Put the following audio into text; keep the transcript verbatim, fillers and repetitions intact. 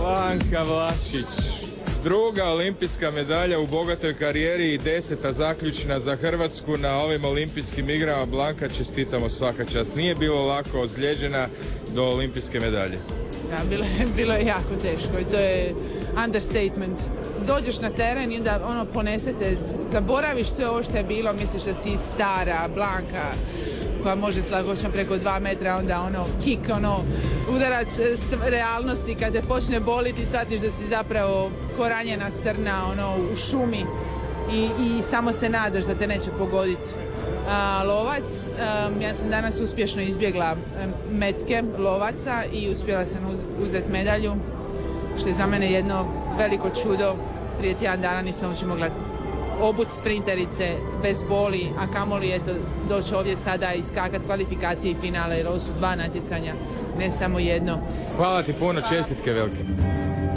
Blanka Vlašić. Druga olimpijska medalja u bogatoj karijeri i deseta zaključna za Hrvatsku na ovim olimpijskim igrama. Blanka, čestitamo, svaka čast. Nije bilo lako, ozlijeđena do olimpijske medalje. Da, bilo je, bilo je jako teško i to je understatement. Dođeš na teren i onda ono ponesete, zaboraviš sve ovo što je bilo, misliš da si stara Blanka koja može s lakoćom preko dva metra, onda ono kik, ono udarac realnosti kad te počne boliti, shvatiš da si zapravo ko ranjena srna ono u šumi i, i samo se nadaš da te neće pogoditi. A, lovac, um, ja sam danas uspješno izbjegla um, metke lovaca i uspjela sam uz, uzeti medalju, što je za mene jedno veliko čudo. Prije tjedan dana nisam uopće mogla obut sprinterice bez boli, a kamoli eto doći ovdje sada i skakati kvalifikacije i finale, jer ovo su dva natjecanja, ne samo jedno. Hvala ti puno, čestitke velike.